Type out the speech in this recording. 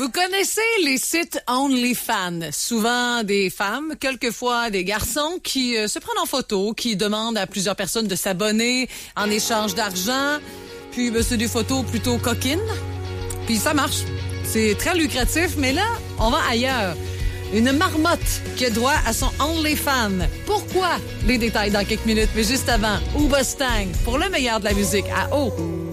Vous connaissez les sites OnlyFans, souvent des femmes, quelquefois des garçons qui se prennent en photo, qui demandent à plusieurs personnes de s'abonner en échange d'argent, puis c'est des photos plutôt coquines, puis ça marche. C'est très lucratif, mais là, on va ailleurs. Une marmotte qui a droit à son OnlyFans. Pourquoi? Les détails dans quelques minutes, mais juste avant, Uba Stang pour le meilleur de la musique à O.